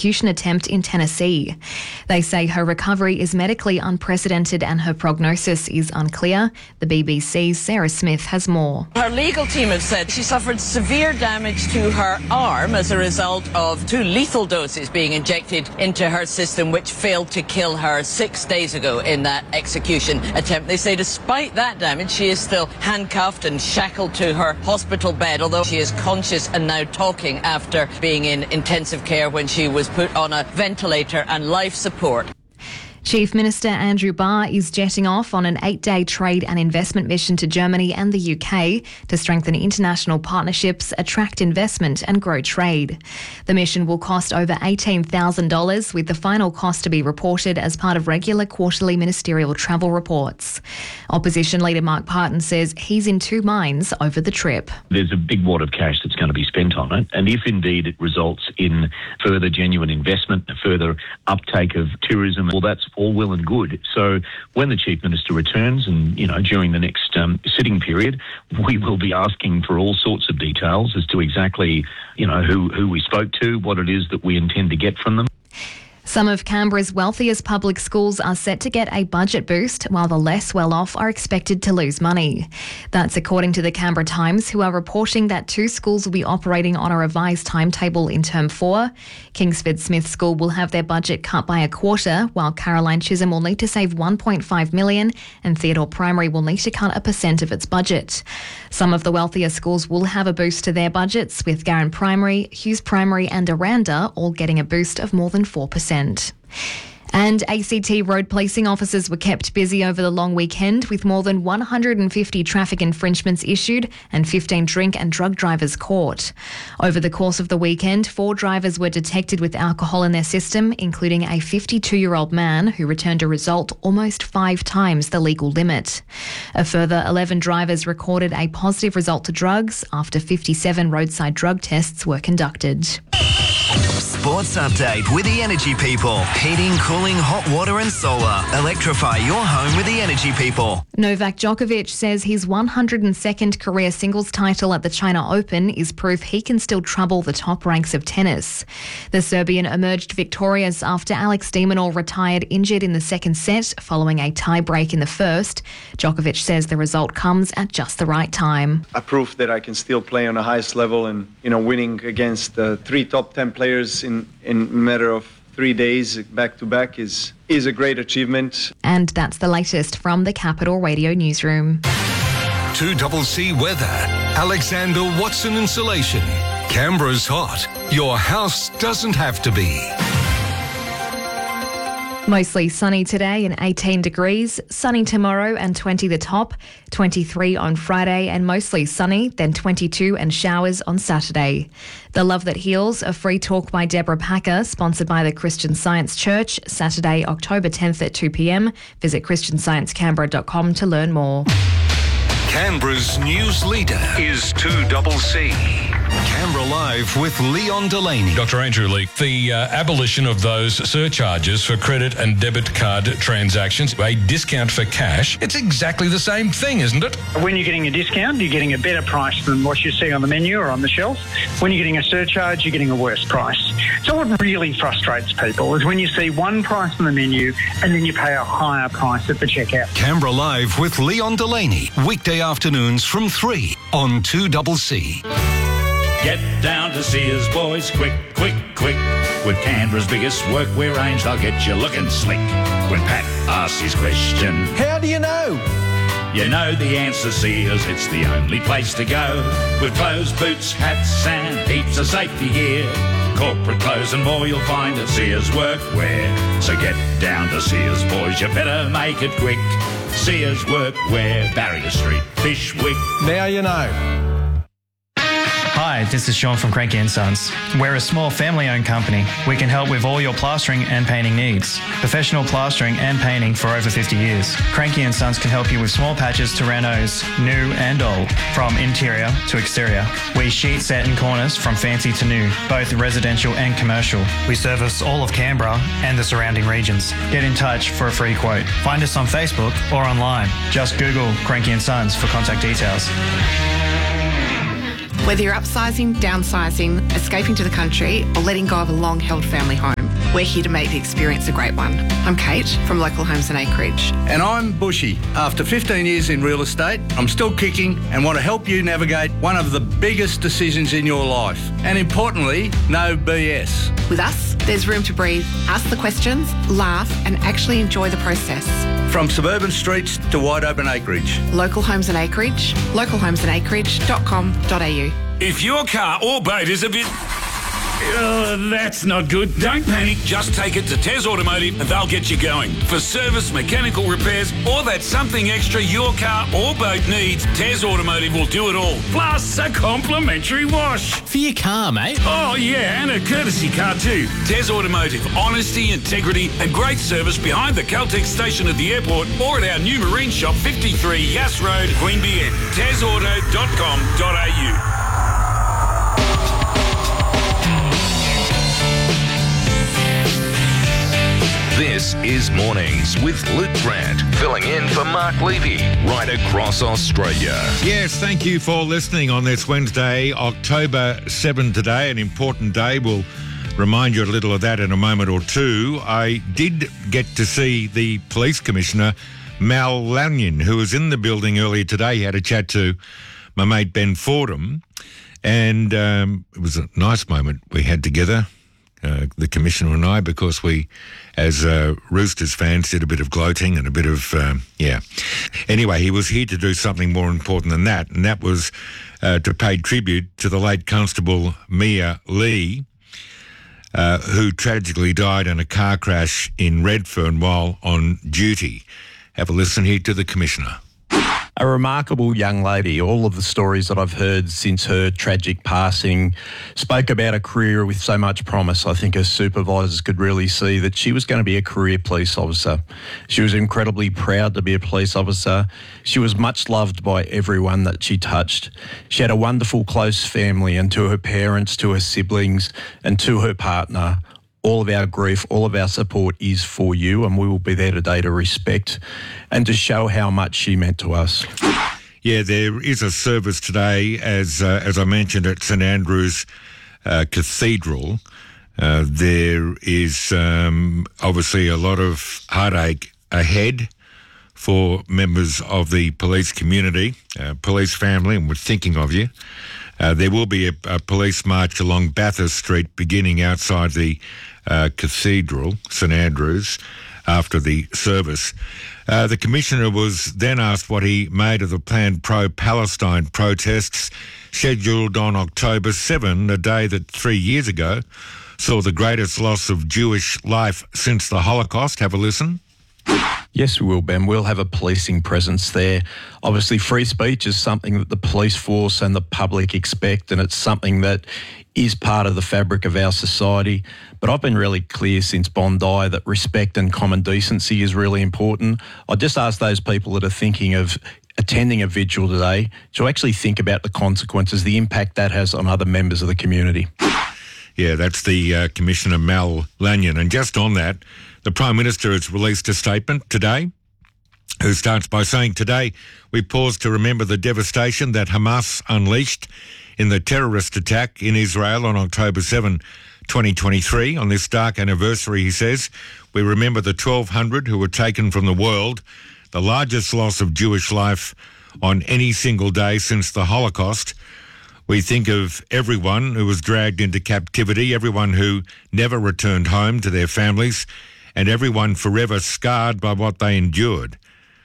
execution attempt in Tennessee. They say her recovery is medically unprecedented and her prognosis is unclear. The BBC's Sarah Smith has more. Her legal team have said she suffered severe damage to her arm as a result of 2 lethal doses being injected into her system, which failed to kill her 6 days ago in that execution attempt. They say despite that damage, she is still handcuffed and shackled to her hospital bed, although she is conscious and now talking after being in intensive care when she was put on a ventilator and life support. Chief Minister Andrew Barr is jetting off on an 8-day trade and investment mission to Germany and the UK to strengthen international partnerships, attract investment and grow trade. The mission will cost over $18,000, with the final cost to be reported as part of regular quarterly ministerial travel reports. Opposition leader Mark Parton says he's in two minds over the trip. There's a big wad of cash that's going to be spent on it, and if indeed it results in further genuine investment, further uptake of tourism, well, that's all well and good. So when the Chief Minister returns and, during the next sitting period, we will be asking for all sorts of details as to exactly, who we spoke to, what it is that we intend to get from them. Some of Canberra's wealthiest public schools are set to get a budget boost, while the less well-off are expected to lose money. That's according to the Canberra Times, who are reporting that 2 schools will be operating on a revised timetable in Term 4. Kingsford Smith School will have their budget cut by a quarter, while Caroline Chisholm will need to save $1.5 million and Theodore Primary will need to cut 1% of its budget. Some of the wealthier schools will have a boost to their budgets, with Garran Primary, Hughes Primary and Aranda all getting a boost of more than 4%. And ACT road policing officers were kept busy over the long weekend, with more than 150 traffic infringements issued and 15 drink and drug drivers caught. Over the course of the weekend, 4 drivers were detected with alcohol in their system, including a 52-year-old man who returned a result almost 5 times the legal limit. A further 11 drivers recorded a positive result to drugs after 57 roadside drug tests were conducted. Sports update with the Energy People. Heating, cooling, hot water and solar. Electrify your home with the Energy People. Novak Djokovic says his 102nd career singles title at the China Open is proof he can still trouble the top ranks of tennis. The Serbian emerged victorious after Alex de Minaur retired injured in the second set following a tie break in the first. Djokovic says the result comes at just the right time. I proved that I can still play on the highest level, and winning against 3 top 10 players in a matter of 3 days back to back is a great achievement. And that's the latest from the Capital Radio newsroom. 2CC weather. Alexander Watson Insulation. Canberra's hot. Your house doesn't have to be. Mostly sunny today and 18 degrees, sunny tomorrow and 20 the top, 23 on Friday and mostly sunny, then 22 and showers on Saturday. The Love That Heals, a free talk by Deborah Packer, sponsored by the Christian Science Church, Saturday, October 10th at 2 p.m. Visit christiansciencecanberra.com to learn more. Canberra's news leader is 2CC. Canberra Live with Leon Delaney. Dr. Andrew Leake, the abolition of those surcharges for credit and debit card transactions, a discount for cash, it's exactly the same thing, isn't it? When you're getting a discount, you're getting a better price than what you see on the menu or on the shelf. When you're getting a surcharge, you're getting a worse price. So what really frustrates people is when you see one price on the menu and then you pay a higher price at the checkout. Canberra Live with Leon Delaney, weekday afternoons from 3 on 2CC. Get down to Sears, boys, quick, quick, quick. With Canberra's biggest workwear range, they'll get you looking slick. When Pat asks his question, how do you know? You know the answer, Sears, it's the only place to go. With clothes, boots, hats and heaps of safety gear. Corporate clothes and more you'll find at Sears Workwear. So get down to Sears, boys, you better make it quick. Sears Workwear, Barrier Street, Fishwick. Now you know. Hi, this is Sean from Cranky & Sons. We're a small family-owned company. We can help with all your plastering and painting needs. Professional plastering and painting for over 50 years. Cranky & Sons can help you with small patches to renos, new and old, from interior to exterior. We sheet, set and corners from fancy to new, both residential and commercial. We service all of Canberra and the surrounding regions. Get in touch for a free quote. Find us on Facebook or online. Just Google Cranky & Sons for contact details. Whether you're upsizing, downsizing, escaping to the country, or letting go of a long-held family home, we're here to make the experience a great one. I'm Kate from Local Homes and Acreage. And I'm Bushy. After 15 years in real estate, I'm still kicking and want to help you navigate one of the biggest decisions in your life. And importantly, no BS. With us, there's room to breathe, ask the questions, laugh, and actually enjoy the process. From suburban streets to wide open acreage. Local Homes and Acreage, localhomesandacreage.com.au. If your car or boat is a bit... that's not good. Don't panic. Just take it to Tez Automotive and they'll get you going. For service, mechanical repairs, or that something extra your car or boat needs, Tez Automotive will do it all. Plus a complimentary wash. For your car, mate. Oh, yeah, and a courtesy car too. Tez Automotive. Honesty, integrity, and great service behind the Caltex station at the airport or at our new marine shop, 53 Yass Road, Queanbeyan. TezAuto.com.au. This is Mornings with Luke Grant, filling in for Mark Levy, right across Australia. Yes, thank you for listening on this Wednesday, October 7 today, an important day. We'll remind you a little of that in a moment or two. I did get to see the Police Commissioner, Mal Lanyon, who was in the building earlier today. He had a chat to my mate Ben Fordham, and it was a nice moment we had together. The Commissioner and I, because we, as Roosters fans, did a bit of gloating and a bit of, Anyway, he was here to do something more important than that, and that was to pay tribute to the late Constable Mia Lee, who tragically died in a car crash in Redfern while on duty. Have a listen here to the Commissioner. A remarkable young lady. All of the stories that I've heard since her tragic passing spoke about a career with so much promise. I think her supervisors could really see that she was going to be a career police officer. She was incredibly proud to be a police officer. She was much loved by everyone that she touched. She had a wonderful close family, and to her parents, to her siblings, and to her partner, all of our grief, all of our support is for you, and we will be there today to respect and to show how much she meant to us. Yeah, there is a service today, as I mentioned, at St Andrew's Cathedral. There is obviously a lot of heartache ahead for members of the police community, police family, and we're thinking of you. There will be a police march along Bathurst Street beginning outside the Cathedral, St Andrews, after the service. The Commissioner was then asked what he made of the planned pro-Palestine protests scheduled on October 7, a day that 3 years ago saw the greatest loss of Jewish life since the Holocaust. Have a listen. Yes, we will, Ben. We'll have a policing presence there. Obviously, free speech is something that the police force and the public expect, and it's something that is part of the fabric of our society. But I've been really clear since Bondi that respect and common decency is really important. I just ask those people that are thinking of attending a vigil today to actually think about the consequences, the impact that has on other members of the community. Yeah, that's the Commissioner Mal Lanyon. And just on that, the Prime Minister has released a statement today, who starts by saying, "Today we pause to remember the devastation that Hamas unleashed in the terrorist attack in Israel on October 7, 2023. On this dark anniversary," he says, "we remember the 1,200 who were taken from the world, the largest loss of Jewish life on any single day since the Holocaust. We think of everyone who was dragged into captivity, everyone who never returned home to their families, and everyone forever scarred by what they endured."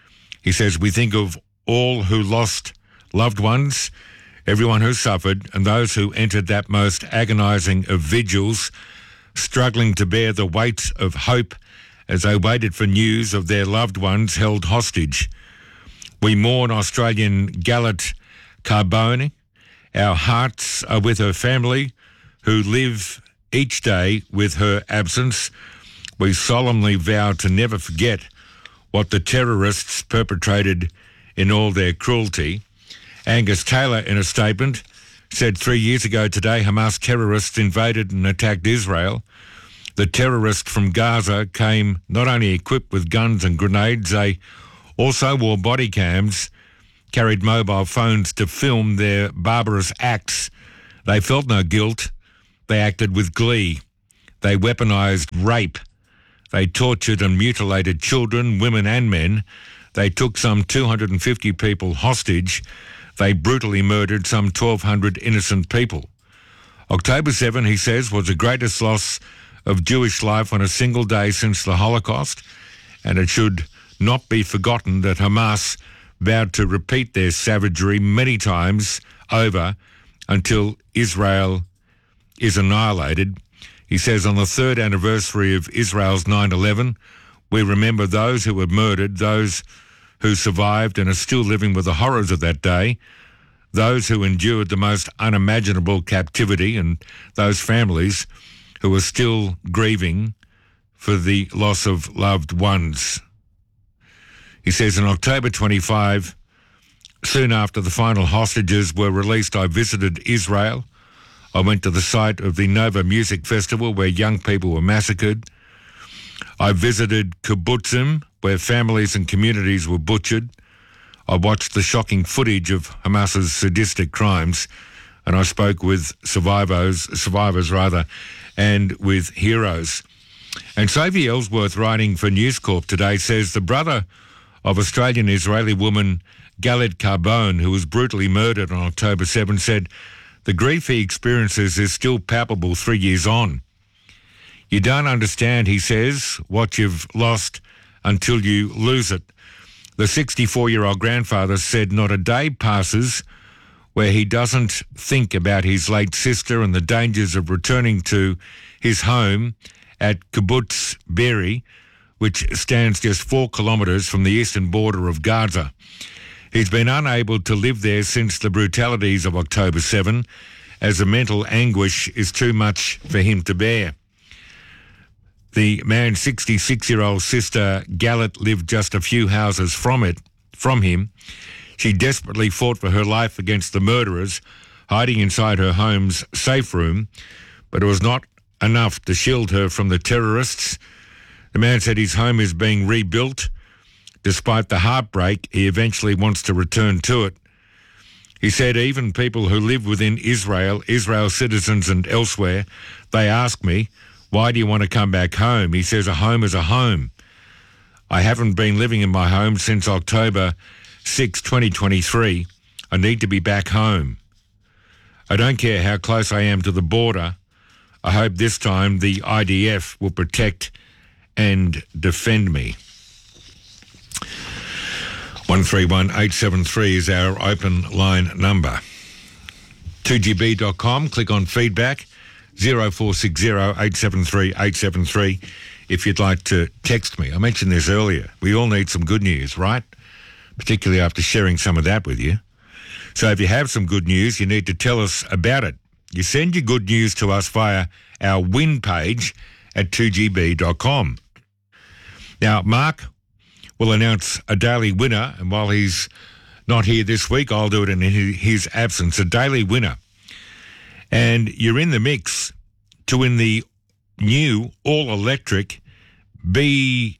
He says, "We think of all who lost loved ones, everyone who suffered, and those who entered that most agonising of vigils, struggling to bear the weight of hope as they waited for news of their loved ones held hostage. We mourn Australian Galet Carbone. Our hearts are with her family, who live each day with her absence. We solemnly vow to never forget what the terrorists perpetrated in all their cruelty." Angus Taylor, in a statement, said 3 years ago today, Hamas terrorists invaded and attacked Israel. The terrorists from Gaza came not only equipped with guns and grenades, they also wore body cams carried mobile phones to film their barbarous acts. They felt no guilt. They acted with glee. They weaponised rape. They tortured and mutilated children, women and men. They took some 250 people hostage. They brutally murdered some 1,200 innocent people. October 7, he says, was the greatest loss of Jewish life on a single day since the Holocaust, and it should not be forgotten that Hamas vowed to repeat their savagery many times over until Israel is annihilated. He says on the third anniversary of Israel's 9/11, we remember those who were murdered, those who survived and are still living with the horrors of that day, those who endured the most unimaginable captivity, and those families who are still grieving for the loss of loved ones. He says on October 25, soon after the final hostages were released, I visited Israel. I went to the site of the Nova Music Festival where young people were massacred. I visited kibbutzim where families and communities were butchered. I watched the shocking footage of Hamas's sadistic crimes, and I spoke with survivors, and with heroes. And Sophie Ellsworth, writing for News Corp today, says the brother of Australian-Israeli woman Galit Carbone, who was brutally murdered on October 7, said, the grief he experiences is still palpable 3 years on. You don't understand, he says, what you've lost until you lose it. The 64-year-old grandfather said not a day passes where he doesn't think about his late sister and the dangers of returning to his home at Kibbutz Be'eri, which stands just 4 kilometres from the eastern border of Gaza. He's been unable to live there since the brutalities of October 7, as the mental anguish is too much for him to bear. The man's 66-year-old sister, Galit, lived just a few houses from him. She desperately fought for her life against the murderers, hiding inside her home's safe room, but it was not enough to shield her from the terrorists. The man said his home is being rebuilt. Despite the heartbreak, he eventually wants to return to it. He said even people who live within Israel citizens and elsewhere, they ask me, why do you want to come back home? He says a home is a home. I haven't been living in my home since October 6, 2023. I need to be back home. I don't care how close I am to the border. I hope this time the IDF will protect and defend me. 131873 is our open line number. 2GB.com, click on feedback, 0460 873 873 if you'd like to text me. I mentioned this earlier. We all need some good news, right? Particularly after sharing some of that with you. So if you have some good news, you need to tell us about it. You send your good news to us via our win page at 2GB.com. Now, Mark will announce a daily winner, and while he's not here this week, I'll do it in his absence, a daily winner. And you're in the mix to win the new all-electric BMW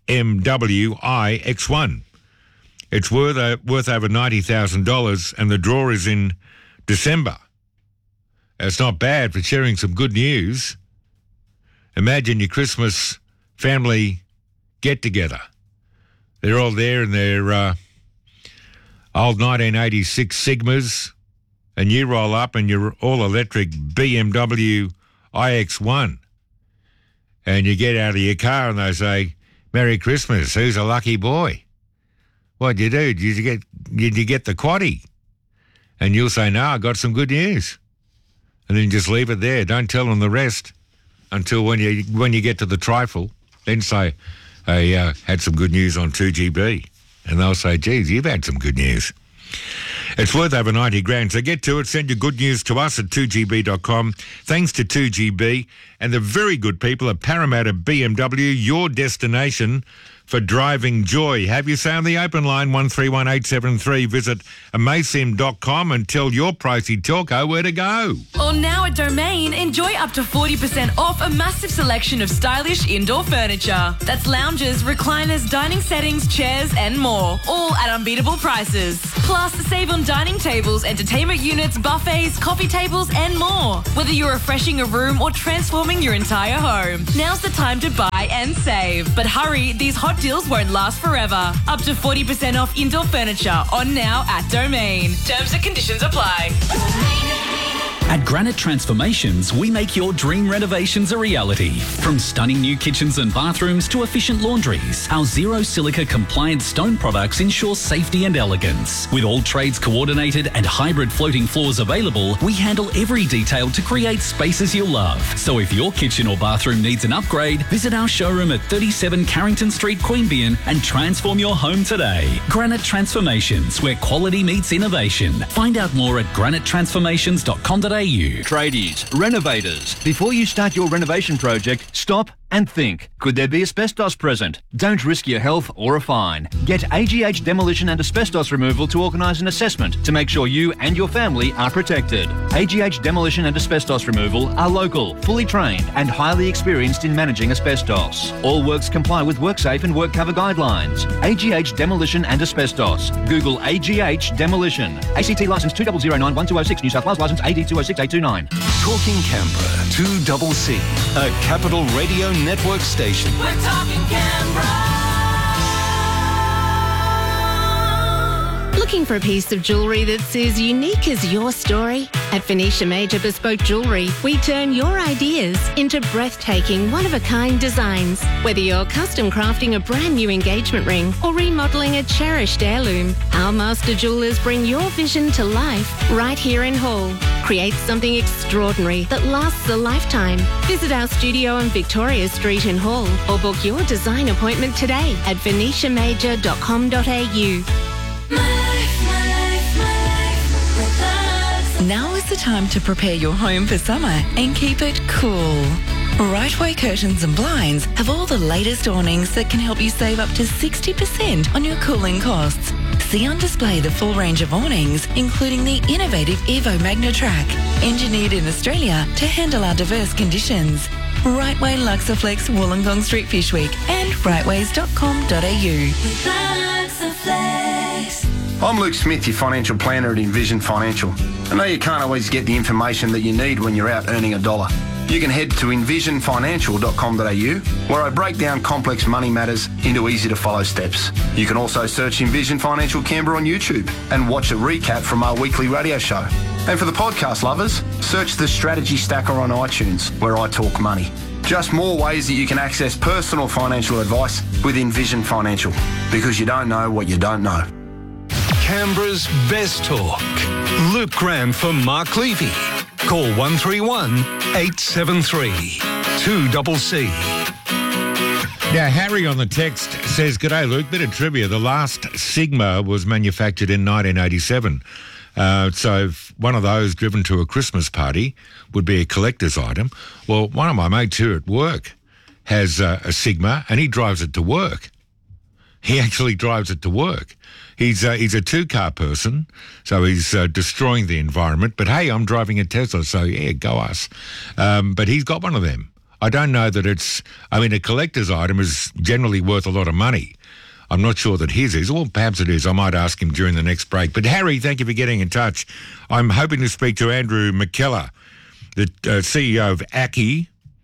iX1. It's worth over $90,000, and the draw is in December. It's not bad for sharing some good news. Imagine your Christmas family get-together. They're all there in their old 1986 Sigmas, and you roll up in your all-electric BMW iX1, and you get out of your car and they say, Merry Christmas, who's a lucky boy? What'd you do? Did you get the quaddie? And you'll say, no, I got some good news. And then just leave it there. Don't tell them the rest until when you get to the trifle. Then say, I had some good news on 2GB. And they'll say, geez, you've had some good news. It's worth over 90 grand. So get to it. Send your good news to us at 2GB.com. Thanks to 2GB and the very good people at Parramatta BMW, your destination for driving joy. Have your say on the open line, 131873. Visit amasim.com and tell your pricey telco where to go. Or now at Domain, enjoy up to 40% off a massive selection of stylish indoor furniture. That's lounges, recliners, dining settings, chairs and more, all at unbeatable prices. Plus, save on dining tables, entertainment units, buffets, coffee tables and more. Whether you're refreshing a room or transforming your entire home, now's the time to buy and save. But hurry, these hot deals won't last forever. Up to 40% off indoor furniture on now at Domain. Terms and conditions apply. At Granite Transformations, we make your dream renovations a reality. From stunning new kitchens and bathrooms to efficient laundries, our zero silica compliant stone products ensure safety and elegance. With all trades coordinated and hybrid floating floors available, we handle every detail to create spaces you'll love. So if your kitchen or bathroom needs an upgrade, visit our showroom at 37 Carrington Street, Queanbeyan and transform your home today. Granite Transformations, where quality meets innovation. Find out more at granitetransformations.com.au. Tradies, renovators, before you start your renovation project, stop and think. Could there be asbestos present? Don't risk your health or a fine. Get AGH Demolition and Asbestos Removal to organise an assessment to make sure you and your family are protected. AGH Demolition and Asbestos Removal are local, fully trained and highly experienced in managing asbestos. All works comply with WorkSafe and WorkCover guidelines. AGH Demolition and Asbestos. Google AGH Demolition. ACT licence 2009-1206, New South Wales licence AD 206829. Talking Canberra, 2CC, a Capital Radio Network station. We're talking Canberra. Looking for a piece of jewellery that's as unique as your story? At Venetia Major Bespoke Jewellery, we turn your ideas into breathtaking, one-of-a-kind designs. Whether you're custom crafting a brand new engagement ring or remodelling a cherished heirloom, our master jewellers bring your vision to life right here in Hull. Create something extraordinary that lasts a lifetime. Visit our studio on Victoria Street in Hull or book your design appointment today at venetiamajor.com.au. Now is the time to prepare your home for summer and keep it cool. Rightway Curtains and Blinds have all the latest awnings that can help you save up to 60% on your cooling costs. See on display the full range of awnings, including the innovative Evo MagnaTrack, engineered in Australia to handle our diverse conditions. Rightway Luxaflex Wollongong Street Fish Week and rightways.com.au. I'm Luke Smith, your financial planner at Envision Financial. I know you can't always get the information that you need when you're out earning a dollar. You can head to envisionfinancial.com.au, where I break down complex money matters into easy-to-follow steps. You can also search Envision Financial Canberra on YouTube and watch a recap from our weekly radio show. And for the podcast lovers, search the Strategy Stacker on iTunes, where I talk money. Just more ways that you can access personal financial advice with Envision Financial, because you don't know what you don't know. Canberra's best talk. Luke Graham for Mark Levy. Call 131 873 2CC. Now, Harry on the text says, "G'day, Luke. Bit of trivia. The last Sigma was manufactured in 1987. So if one of those driven to a Christmas party would be a collector's item. Well, one of my mates here at work has a Sigma, and he drives it to work. He actually drives it to work. He's a two-car person, so he's destroying the environment. But, hey, I'm driving a Tesla, so, yeah, go us. But he's got one of them. I don't know that it's... I mean, a collector's item is generally worth a lot of money. I'm not sure that his is. Well, perhaps it is. I might ask him during the next break. But, Harry, thank you for getting in touch. I'm hoping to speak to Andrew McKellar, the CEO of ACCI.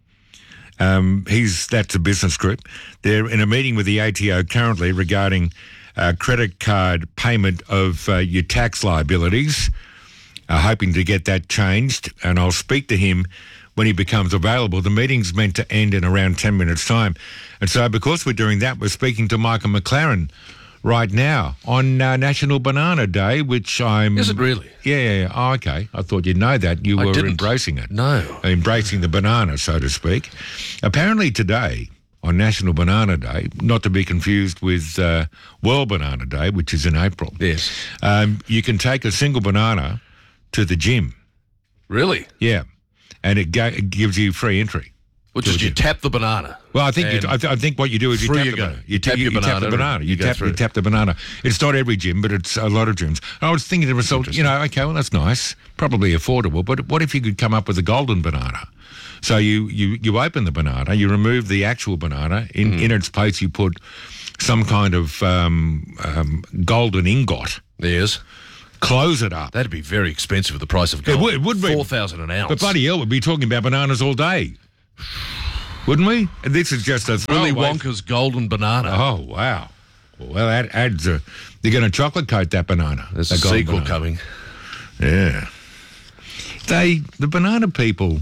That's a business group. They're in a meeting with the ATO currently regarding credit card payment of your tax liabilities, hoping to get that changed, and I'll speak to him when he becomes available. The meeting's meant to end in around 10 minutes' time. And so because we're doing that, we're speaking to Michael McLaren right now on National Banana Day, which I'm... Is it really? Yeah. Oh, okay. I thought you'd know that. You were embracing it. No. Embracing the banana, so to speak. Apparently today, on National Banana Day, not to be confused with World Banana Day, which is in April. Yes. You can take a single banana to the gym. Really? Yeah. And it gives you free entry. Which is you tap the banana. Well, I think I think what you do is you tap the banana. You tap the banana. You tap the banana. It's not every gym, but it's a lot of gyms. I was thinking to myself, okay, well, that's nice, probably affordable, but what if you could come up with a golden banana? So you open the banana, you remove the actual banana, in its place you put some kind of golden ingot. Yes. Close it up. That'd be very expensive at the price of gold. It would be. 4,000 an ounce. But bloody hell, we'd be talking about bananas all day. Wouldn't we? And this is just a Willy Wonka's golden banana. Oh, wow. Well, that adds a... They're going to chocolate coat that banana. There's a sequel coming. Yeah. The banana people,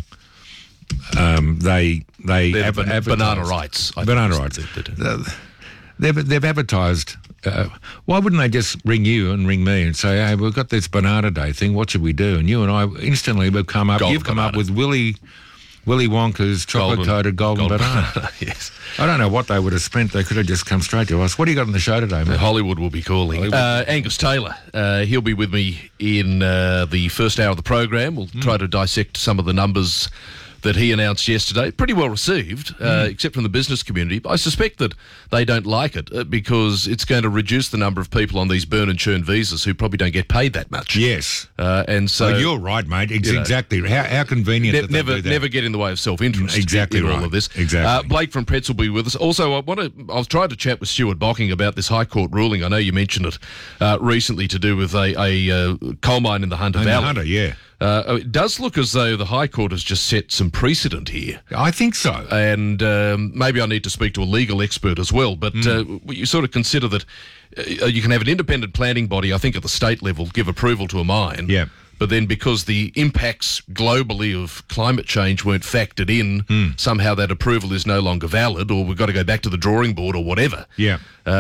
they banana rights. Banana rights. They've advertised... why wouldn't they just ring you and ring me and say, hey, we've got this banana day thing, what should we do? And you and I instantly have come up... You've come up with Willy Wonka's chocolate-coated golden banana. Yes. I don't know what they would have spent. They could have just come straight to us. What do you got on the show today, mate? Hollywood will be calling. Angus Taylor, he'll be with me in the first hour of the program. We'll try to dissect some of the numbers that he announced yesterday. Pretty well received, except from the business community. I suspect that they don't like it because it's going to reduce the number of people on these burn and churn visas who probably don't get paid that much. Yes. And so... Well, you're right, mate. Exactly. How convenient that they do that. Never get in the way of self-interest. Exactly in right. all of this. Exactly. Blake from Pretz will be with us. Also, I was trying to chat with Stuart Bocking about this High Court ruling. I know you mentioned it recently to do with a coal mine in the Hunter Valley. The Hunter, yeah. It does look as though the High Court has just set some precedent here. I think so. And maybe I need to speak to a legal expert as well, but you sort of consider that you can have an independent planning body, I think at the state level, give approval to a mine. Yeah. But then because the impacts globally of climate change weren't factored in, somehow that approval is no longer valid, or we've got to go back to the drawing board or whatever. Yeah.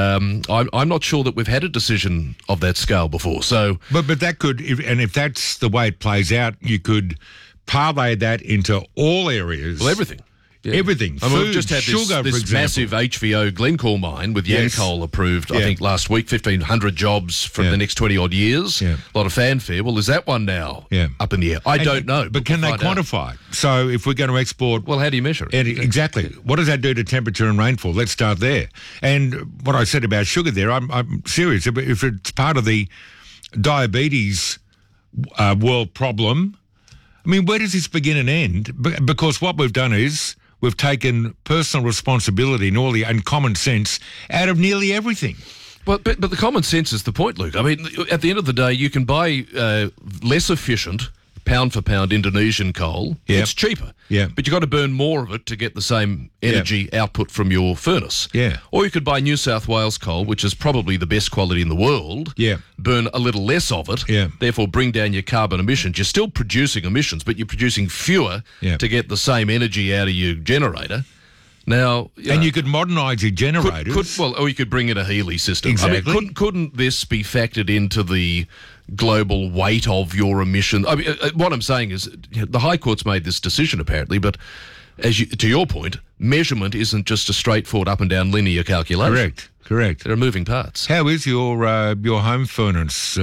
I'm not sure that we've had a decision of that scale before. So, But that could, if that's the way it plays out, you could parlay that into all areas. Well, everything. Yeah. Everything. I mean, Food, we've just had sugar, this massive HVO Glencore mine with Yancoal approved, I think, last week, 1,500 jobs for the next 20-odd years. Yeah. A lot of fanfare. Well, is that one now up in the air? I don't know. But can they quantify? So if we're going to export... Well, how do you measure it? Exactly. What does that do to temperature and rainfall? Let's start there. And what I said about sugar there, I'm serious. If it's part of the diabetes world problem, I mean, where does this begin and end? Because what we've done is... we've taken personal responsibility and common sense out of nearly everything. But the common sense is the point, Luke. I mean, at the end of the day, you can buy less efficient, pound-for-pound Indonesian coal. Yep. It's cheaper. Yeah. But you've got to burn more of it to get the same energy output from your furnace. Yeah. Or you could buy New South Wales coal, which is probably the best quality in the world. Yeah. Burn a little less of it. Yeah. Therefore, bring down your carbon emissions. You're still producing emissions, but you're producing fewer to get the same energy out of your generator. Now, you could modernise your generators. Or you could bring in a Healy system. Exactly. I mean, couldn't this be factored into the global weight of your emissions? I mean, what I'm saying is the High Court's made this decision apparently, but to your point, measurement isn't just a straightforward up and down linear calculation. Correct. There are moving parts. How is your home furnace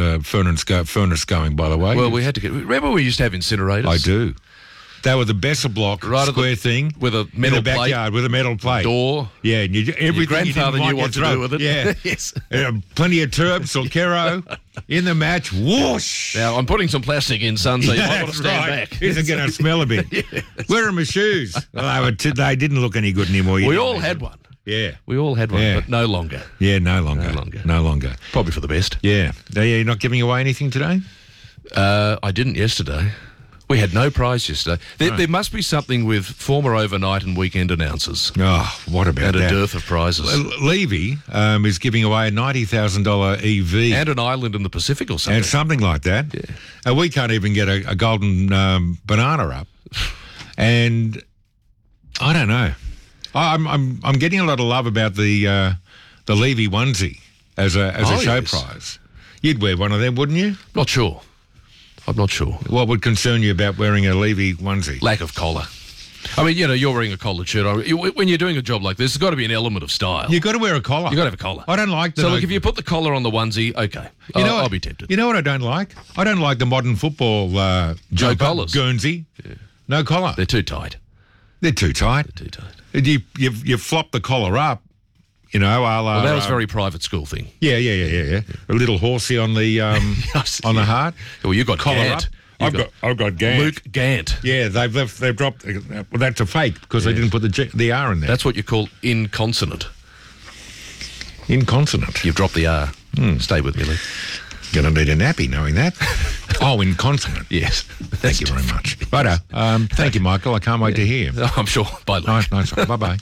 going, by the way? Well, we had to remember we used to have incinerators? I do. They were the Besser block square thing with a metal in the backyard with a metal plate door. Yeah, and everything. Your grandfather knew what to do with it. Yeah, yes. Plenty of Terps or Kero in the match. Whoosh! Now I'm putting some plastic in, son, so you might want to stand back. Isn't going to smell a bit. Yes. Where are my shoes? Well, they didn't look any good anymore. We all had one. Yeah, we all had one, but no longer. Yeah, no longer. Probably for the best. Yeah. You're not giving away anything today? I didn't yesterday. We had no prize yesterday. There must be something with former overnight and weekend announcers. Oh, what about that? And a dearth of prizes. Levy is giving away a $90,000 EV. And an island in the Pacific or something. And something like that. Yeah. We can't even get a golden banana up. And I don't know. I'm getting a lot of love about the Levy onesie as a show prize. You'd wear one of them, wouldn't you? Not sure. I'm not sure. What would concern you about wearing a Levy onesie? Lack of collar. I mean, you're wearing a collared shirt. When you're doing a job like this, there's got to be an element of style. You've got to wear a collar. You've got to have a collar. I don't like that. So, look, if you put the collar on the onesie, okay. I'll be tempted. You know what I don't like? I don't like the modern football Joe collars. Guernsey. Yeah. No collar. They're too tight. They're too tight. You flop the collar up, you know. Well, that was a very private school thing. Yeah. A little horsey on the on the heart. Well, you got collar Gant. up. I've got Gant. Luke Gant. Yeah, they've dropped. Well, that's a fake because they didn't put the R in there. That's what you call inconsonant. Inconsonant. You've dropped the R. Stay with me, Lee. Going to need a nappy knowing that. Inconsonant. Yes. Thank you very much. Righto. Thank you, Michael. I can't wait to hear. I'm sure. Bye, Luke. Nice. Bye-bye.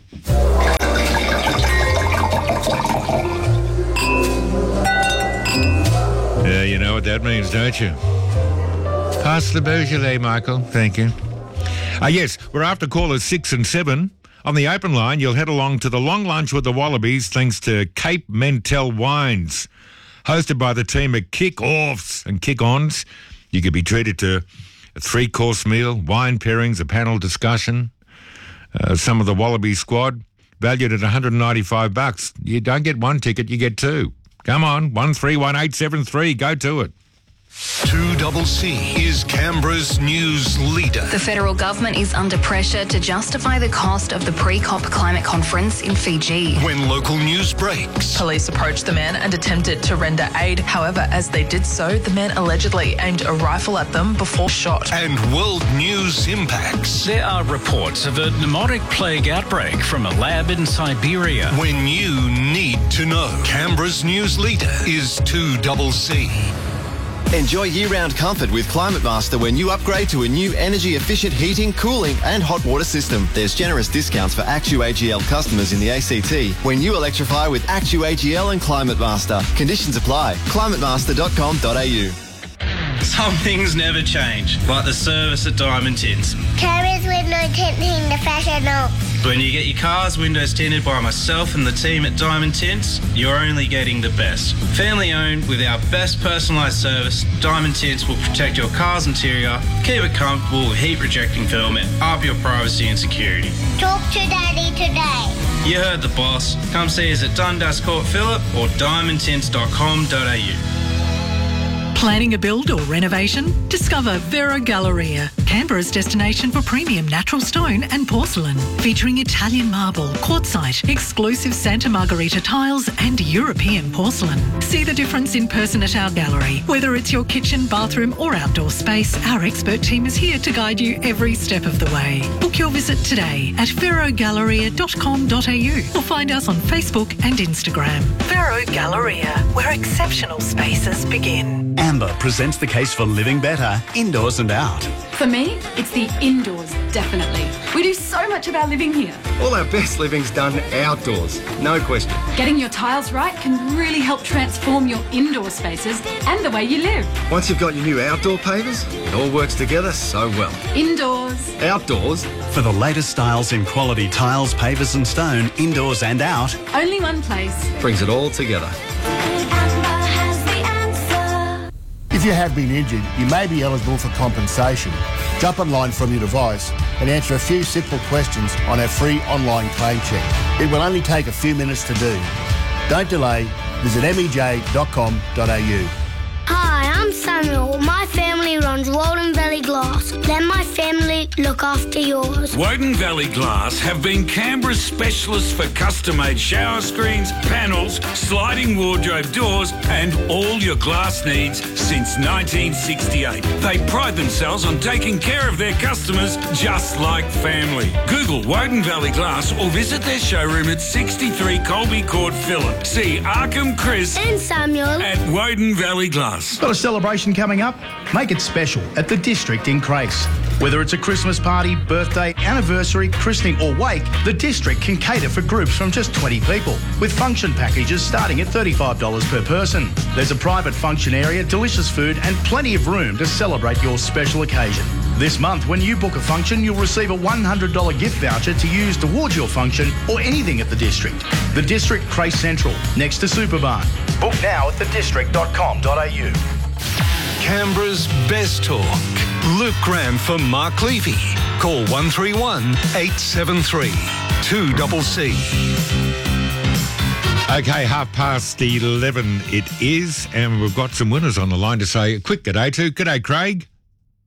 You know what that means, don't you? Pass the Beaujolais, Michael. Thank you. Yes, we're after callers 6 and 7. On the open line, you'll head along to the long lunch with the Wallabies thanks to Cape Mentel Wines. Hosted by the team at Kick-Offs and Kick-Ons. You could be treated to a 3-course meal, wine pairings, a panel discussion. Some of the Wallaby squad, valued at $195. You don't get one ticket, you get two. Come on, 131873, go to it. 2CC is Canberra's news leader. The federal government is under pressure to justify the cost of the pre-COP climate conference in Fiji. When local news breaks. Police approached the men and attempted to render aid. However, as they did so, the men allegedly aimed a rifle at them before shot. And world news impacts. There are reports of a pneumotic plague outbreak from a lab in Siberia. When you need to know. Canberra's news leader is 2CC. Enjoy year-round comfort with Climate Master when you upgrade to a new energy-efficient heating, cooling and hot water system. There's generous discounts for ActuAGL customers in the ACT when you electrify with ActuAGL and Climate Master. Conditions apply. climatemaster.com.au. Some things never change, like the service at Diamond Tints. Carriers window tinting the professional. When you get your car's windows tinted by myself and the team at Diamond Tints, you're only getting the best. Family owned with our best personalised service, Diamond Tints will protect your car's interior, keep it comfortable with heat rejecting film and up your privacy and security. Talk to Daddy today. You heard the boss. Come see us at Dundas Court Phillip or diamondtints.com.au. Planning a build or renovation? Discover Vero Galleria, Canberra's destination for premium natural stone and porcelain, featuring Italian marble, quartzite, exclusive Santa Margherita tiles and European porcelain. See the difference in person at our gallery. Whether it's your kitchen, bathroom or outdoor space, our expert team is here to guide you every step of the way. Book your visit today at verogalleria.com.au or find us on Facebook and Instagram. Vero Galleria, where exceptional spaces begin. Amber presents the case for living better, indoors and out. For me, it's the indoors, definitely. We do so much of our living here. All our best living's done outdoors, no question. Getting your tiles right can really help transform your indoor spaces and the way you live. Once you've got your new outdoor pavers, it all works together so well. Indoors. Outdoors. For the latest styles in quality tiles, pavers and stone, indoors and out. Only one place. Brings it all together. If you have been injured, you may be eligible for compensation. Jump online from your device and answer a few simple questions on our free online claim check. It will only take a few minutes to do. Don't delay. Visit mej.com.au. Hi, I'm Samuel. My family runs Walden Valley Glass. Let my family look after yours. Woden Valley Glass have been Canberra's specialists for custom-made shower screens, panels, sliding wardrobe doors and all your glass needs since 1968. They pride themselves on taking care of their customers just like family. Google Woden Valley Glass or visit their showroom at 63 Colby Court, Phillip. See Arkham, Chris and Samuel at Woden Valley Glass. Got a celebration coming up? Make it special at the District in Crace. Whether it's a Christmas party, birthday, anniversary, christening or wake, the District can cater for groups from just 20 people, with function packages starting at $35 per person. There's a private function area, delicious food and plenty of room to celebrate your special occasion. This month, when you book a function, you'll receive a $100 gift voucher to use towards your function or anything at the District. The District Crace Central, next to Superbarn. Book now at thedistrict.com.au. Canberra's best talk. Luke Graham for Mark Levy. Call 131 873 2CC. Okay, 11:30 it is, and we've got some winners on the line to say a quick g'day to. G'day, Craig.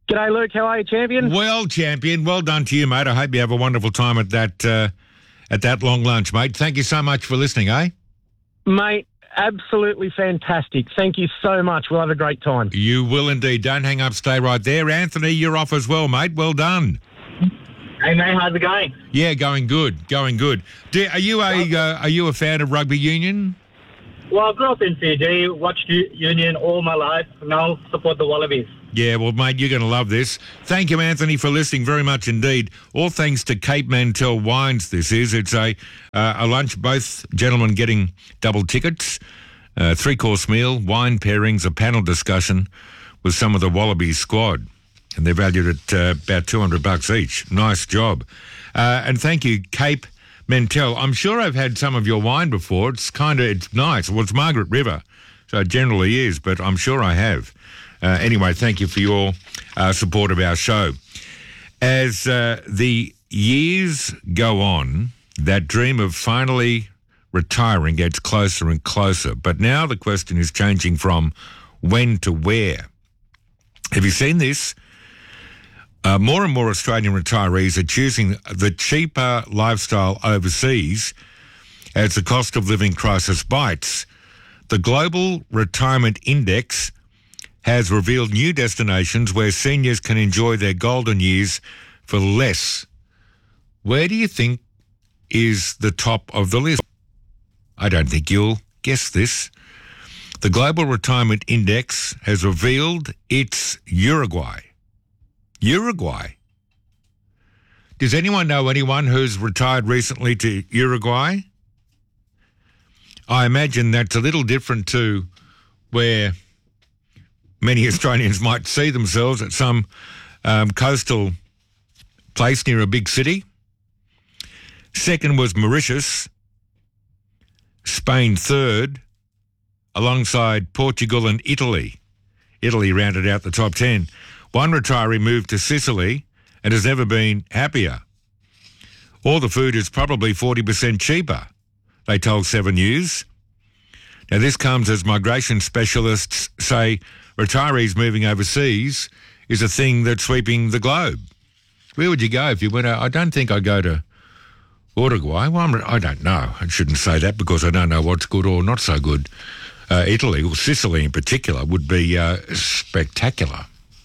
G'day, Luke. How are you, champion? Well, champion. Well done to you, mate. I hope you have a wonderful time at that long lunch, mate. Thank you so much for listening, eh? Mate, absolutely fantastic. Thank you so much. We'll have a great time. You will indeed. Don't hang up. Stay right there. Anthony, you're off as well, mate. Well done. Hey, mate. How's it going? Yeah, going good. Going good. Are you a fan of rugby union? Well, I grew up in Fiji, watched Union all my life, now support the Wallabies. Yeah, well, mate, you're going to love this. Thank you, Anthony, for listening very much indeed. All thanks to Cape Mantell Wines, this is. It's a lunch, both gentlemen getting double tickets, 3-course meal, wine pairings, a panel discussion with some of the Wallabies squad. And they're valued at about $200 each. Nice job. And thank you, Cape Mantell. I'm sure I've had some of your wine before. It's nice. Well, it's Margaret River, so it generally is, but I'm sure I have. Anyway, thank you for your support of our show. As the years go on, that dream of finally retiring gets closer and closer. But now the question is changing from when to where. Have you seen this? More and more Australian retirees are choosing the cheaper lifestyle overseas as the cost of living crisis bites. The Global Retirement Index has revealed new destinations where seniors can enjoy their golden years for less. Where do you think is the top of the list? I don't think you'll guess this. The Global Retirement Index has revealed it's Uruguay. Uruguay. Does anyone know anyone who's retired recently to Uruguay? I imagine that's a little different to where many Australians might see themselves, at some coastal place near a big city. Second was Mauritius. Spain third, alongside Portugal and Italy. Italy rounded out the top 10. One retiree moved to Sicily and has never been happier. All the food is probably 40% cheaper, they told 7 News. Now, this comes as migration specialists say retirees moving overseas is a thing that's sweeping the globe. Where would you go if you went out? I don't think I'd go to Uruguay. Well, I don't know. I shouldn't say that because I don't know what's good or not so good. Italy, or Sicily in particular, would be spectacular.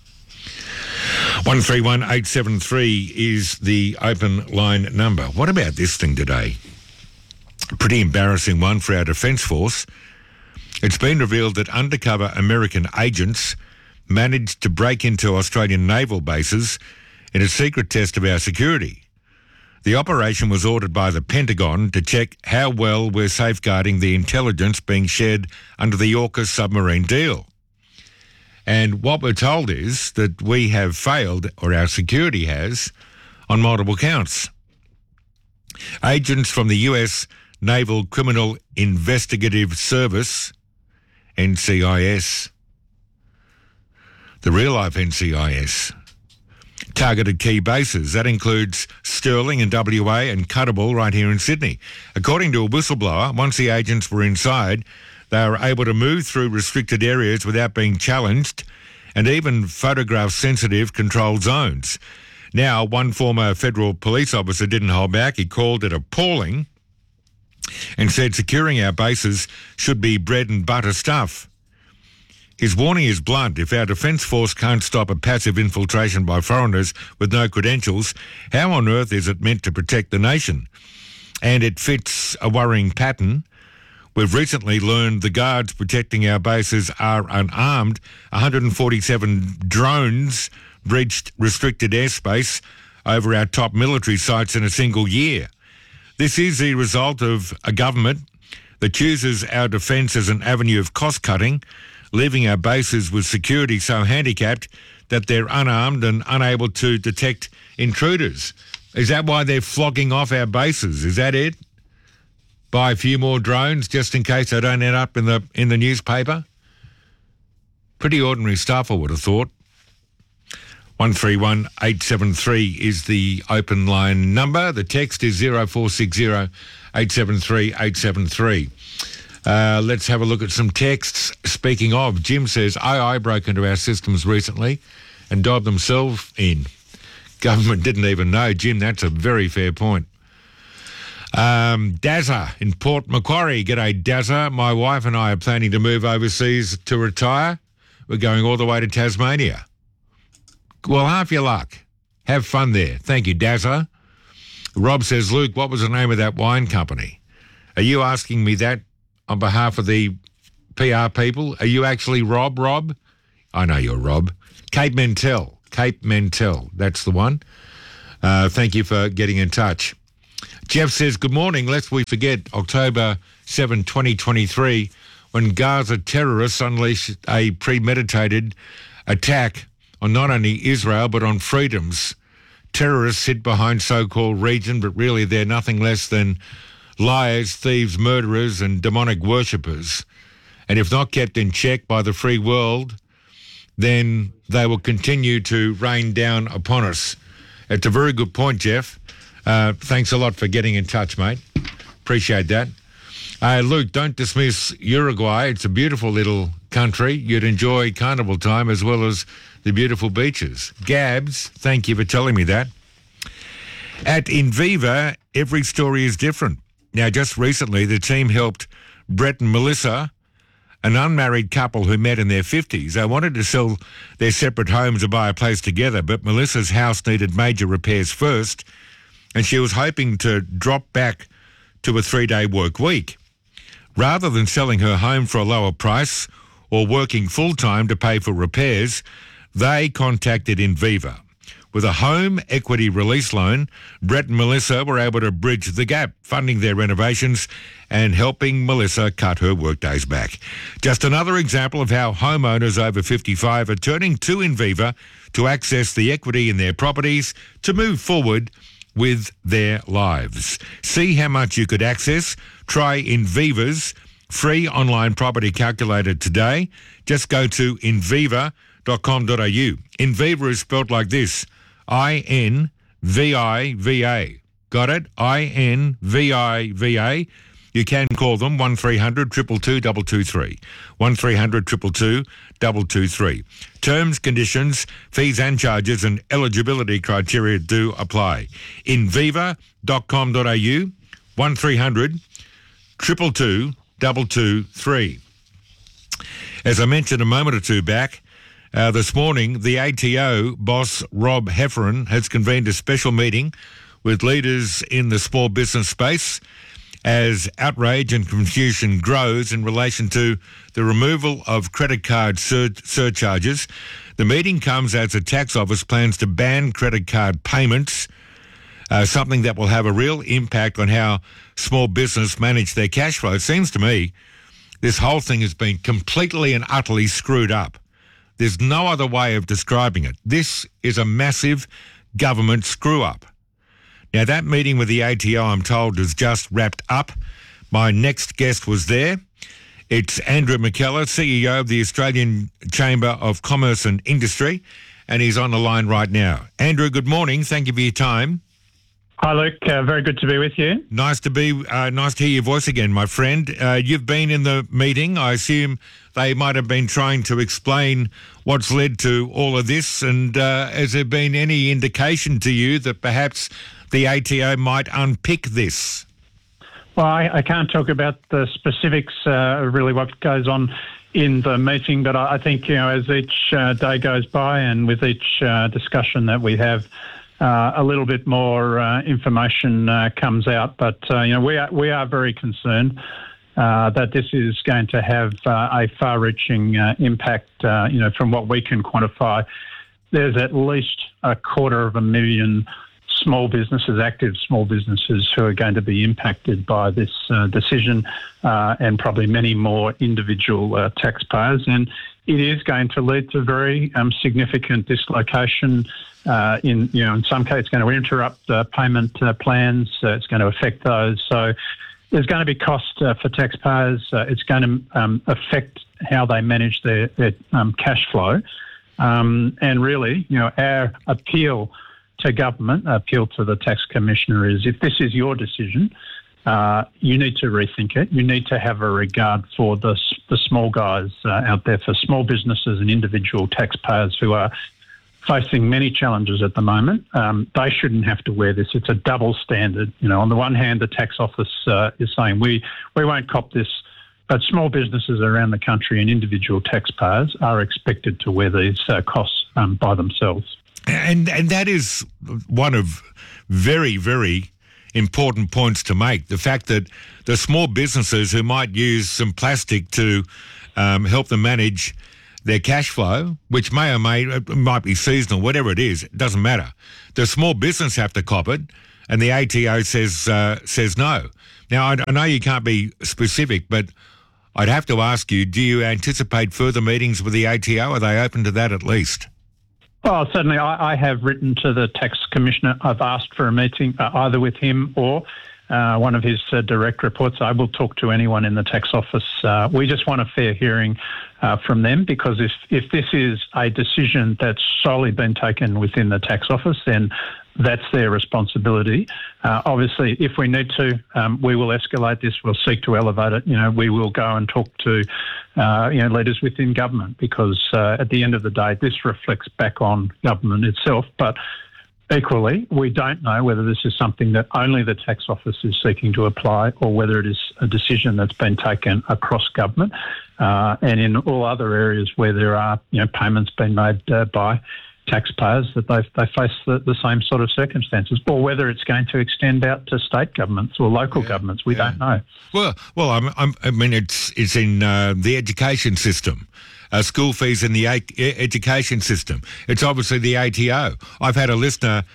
131873 is the open line number. What about this thing today? A pretty embarrassing one for our Defence Force. It's been revealed that undercover American agents managed to break into Australian naval bases in a secret test of our security. The operation was ordered by the Pentagon to check how well we're safeguarding the intelligence being shared under the AUKUS submarine deal. And what we're told is that we have failed, or our security has, on multiple counts. Agents from the US Naval Criminal Investigative Service, NCIS, the real-life NCIS, targeted key bases. That includes Stirling in WA and Cuttable right here in Sydney. According to a whistleblower, once the agents were inside, they were able to move through restricted areas without being challenged and even photograph sensitive controlled zones. Now, one former federal police officer didn't hold back. He called it appalling and said securing our bases should be bread and butter stuff. His warning is blunt. If our Defence Force can't stop a passive infiltration by foreigners with no credentials, how on earth is it meant to protect the nation? And it fits a worrying pattern. We've recently learned the guards protecting our bases are unarmed. 147 drones breached restricted airspace over our top military sites in a single year. This is the result of a government that chooses our defence as an avenue of cost-cutting, leaving our bases with security so handicapped that they're unarmed and unable to detect intruders. Is that why they're flogging off our bases? Is that it? Buy a few more drones just in case they don't end up in the newspaper? Pretty ordinary stuff, I would have thought. 131873 is the open line number. The text is 0460 873 873. Let's have a look at some texts. Speaking of, Jim says, AI broke into our systems recently and dob themselves in. Government didn't even know. Jim, that's a very fair point. Dazza in Port Macquarie. G'day, Dazza. My wife and I are planning to move overseas to retire. We're going all the way to Tasmania. Well, half your luck. Have fun there. Thank you, Dazza. Rob says, Luke, what was the name of that wine company? Are you asking me that on behalf of the PR people? Are you actually Rob? I know you're Rob. Cape Mentel. That's the one. Thank you for getting in touch. Jeff says, good morning. Lest we forget October 7, 2023, when Gaza terrorists unleashed a premeditated attack on not only Israel but on freedoms. Terrorists sit behind so-called region, but really they're nothing less than liars, thieves, murderers and demonic worshippers. And if not kept in check by the free world, then they will continue to rain down upon us. It's a very good point, Jeff. Thanks a lot for getting in touch, mate. Appreciate that. Luke, don't dismiss Uruguay. It's a beautiful little country. You'd enjoy carnival time as well as the beautiful beaches. Gabs, thank you for telling me that. At Inviva, every story is different. Now, just recently, the team helped Brett and Melissa, an unmarried couple who met in their 50s. They wanted to sell their separate homes or buy a place together, but Melissa's house needed major repairs first, and she was hoping to drop back to a 3-day work week. Rather than selling her home for a lower price or working full-time to pay for repairs, they contacted Inviva. With a home equity release loan, Brett and Melissa were able to bridge the gap, funding their renovations and helping Melissa cut her workdays back. Just another example of how homeowners over 55 are turning to Inviva to access the equity in their properties to move forward with their lives. See how much you could access? Try Inviva's free online property calculator today. Just go to inviva.com.au. Inviva is spelled like this: INVIVA. Got it? INVIVA. You can call them 1300 222 223. 1300 222 223. Terms, conditions, fees and charges and eligibility criteria do apply. Inviva.com.au 1300 222 223. As I mentioned a moment or two back, this morning, the ATO boss, Rob Heffernan, has convened a special meeting with leaders in the small business space as outrage and confusion grows in relation to the removal of credit card surcharges. The meeting comes as the tax office plans to ban credit card payments, something that will have a real impact on how small business manage their cash flow. It seems to me this whole thing has been completely and utterly screwed up. There's no other way of describing it. This is a massive government screw-up. Now, that meeting with the ATO, I'm told, is just wrapped up. My next guest was there. It's Andrew McKellar, CEO of the Australian Chamber of Commerce and Industry, and he's on the line right now. Andrew, good morning. Thank you for your time. Hi, Luke. Very good to be with you. Nice to hear your voice again, my friend. You've been in the meeting. I assume they might have been trying to explain what's led to all of this. And has there been any indication to you that perhaps the ATO might unpick this? Well, I can't talk about the specifics, really what goes on in the meeting, but I think, as each day goes by and with each discussion that we have, a little bit more information comes out. But, we are very concerned that this is going to have a far-reaching impact, from what we can quantify. There's at least 250,000 small businesses, active small businesses, who are going to be impacted by this decision, and probably many more individual taxpayers. And it is going to lead to very significant dislocation. In some cases, it's going to interrupt payment plans. It's going to affect those. So there's going to be cost for taxpayers. It's going to affect how they manage their cash flow. And really, our appeal to government, appeal to the tax commissioner is, if this is your decision, you need to rethink it. You need to have a regard for the small guys out there, for small businesses and individual taxpayers who are facing many challenges at the moment. They shouldn't have to wear this. It's a double standard. You know, on the one hand, the tax office is saying we won't cop this, but small businesses around the country and individual taxpayers are expected to wear these costs by themselves. And that is one of very, very important points to make. The fact that the small businesses who might use some plastic to help them manage their cash flow, which might be seasonal, whatever it is, it doesn't matter. The small business have to cop it, and the ATO says no. Now, I know you can't be specific, but I'd have to ask you, do you anticipate further meetings with the ATO? Are they open to that at least? Well, certainly I have written to the Tax Commissioner. I've asked for a meeting either with him or one of his direct reports. I will talk to anyone in the tax office. We just want a fair hearing from them, because if this is a decision that's solely been taken within the tax office, then that's their responsibility. Obviously, if we need to, we will escalate this. We'll seek to elevate it. You know, we will go and talk to, leaders within government, because at the end of the day, this reflects back on government itself. But equally, we don't know whether this is something that only the tax office is seeking to apply, or whether it is a decision that's been taken across government and in all other areas where there are, payments being made by taxpayers, that they face the same sort of circumstances, or whether it's going to extend out to state governments or local governments. We don't know. Well, I mean, it's in the education system. School fees in the education system. It's obviously the ATO. I've had a listener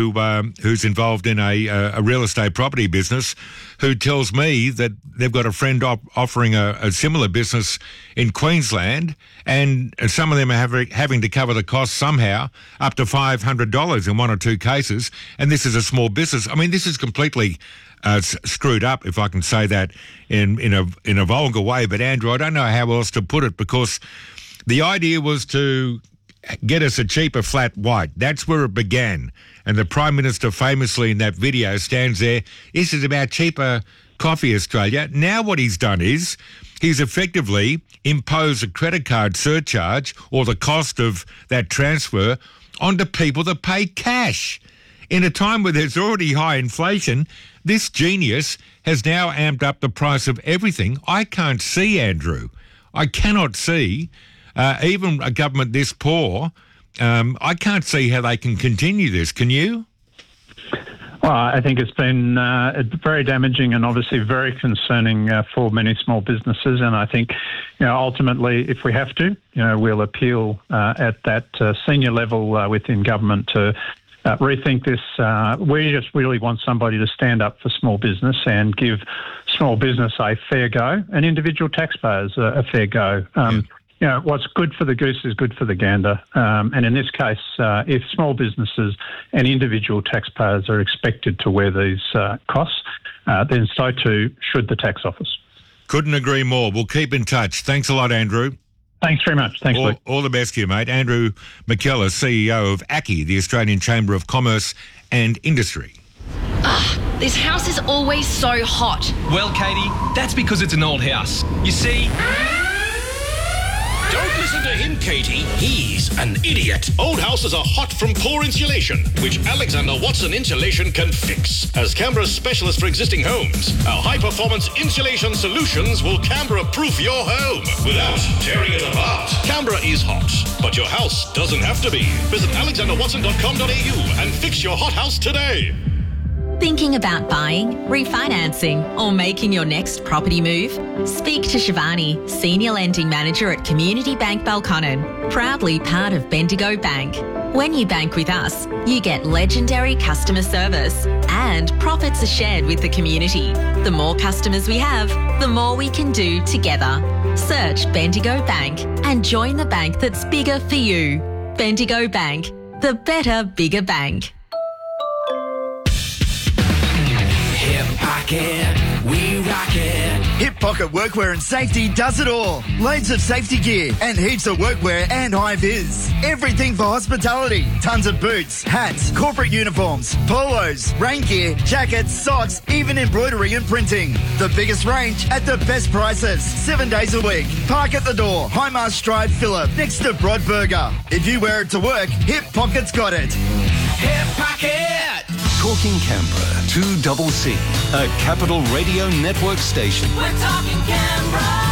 who's involved in a real estate property business who tells me that they've got a friend offering a similar business in Queensland, and some of them are having to cover the costs somehow, up to $500 in one or two cases, and this is a small business. I mean, this is completely screwed up, if I can say that in a vulgar way. But Andrew, I don't know how else to put it, because the idea was to get us a cheaper flat white. That's where it began. And the Prime Minister famously in that video stands there, this is about cheaper coffee, Australia. Now what he's done is he's effectively imposed a credit card surcharge, or the cost of that transfer, onto people that pay cash. In a time where there's already high inflation, this genius has now amped up the price of everything. I can't see, Andrew, I cannot see, even a government this poor, I can't see how they can continue this. Can you? Well, I think it's been very damaging and obviously very concerning for many small businesses. And I think, ultimately, if we have to, we'll appeal at that senior level within government to rethink this. We just really want somebody to stand up for small business and give small business a fair go, and individual taxpayers a fair go. What's good for the goose is good for the gander. And in this case, if small businesses and individual taxpayers are expected to wear these costs, then so too should the tax office. Couldn't agree more. We'll keep in touch. Thanks a lot, Andrew. Thanks very much. Thanks, Luke. All the best to you, mate. Andrew McKellar, CEO of ACCI, the Australian Chamber of Commerce and Industry. This house is always so hot. Well, Katie, that's because it's an old house. You see... Don't listen to him, Katie. He's an idiot. Old houses are hot from poor insulation, which Alexander Watson Insulation can fix. As Canberra's specialist for existing homes, our high-performance insulation solutions will Canberra-proof your home without tearing it apart. Canberra is hot, but your house doesn't have to be. Visit alexanderwatson.com.au and fix your hot house today. Thinking about buying, refinancing, or making your next property move? Speak to Shivani, Senior Lending Manager at Community Bank Belconnen, proudly part of Bendigo Bank. When you bank with us, you get legendary customer service and profits are shared with the community. The more customers we have, the more we can do together. Search Bendigo Bank and join the bank that's bigger for you. Bendigo Bank, the better, bigger bank. Hip pocket, we rock it. Hip pocket. Rocket Workwear and Safety does it all. Loads of safety gear and heaps of workwear and high-vis. Everything for hospitality. Tons of boots, hats, corporate uniforms, polos, rain gear, jackets, socks, even embroidery and printing. The biggest range at the best prices. 7 days a week. Park at the door. Highmarsh Drive, Phillip, next to Broadburger. If you wear it to work, Hip Pocket's got it. Hip Pocket! Talking Canberra, 2CC, a Capital Radio Network station. We're talking Canberra.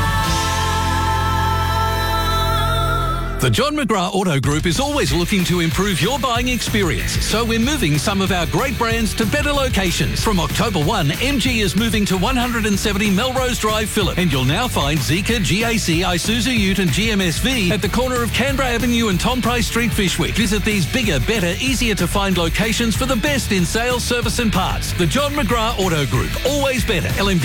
The John McGrath Auto Group is always looking to improve your buying experience, so we're moving some of our great brands to better locations. From October 1, MG is moving to 170 Melrose Drive, Phillip, and you'll now find Zeekr, GAC, Isuzu Ute and GMSV at the corner of Canberra Avenue and Tom Price Street, Fyshwick. Visit these bigger, better, easier to find locations for the best in sales, service and parts. The John McGrath Auto Group, always better. LMD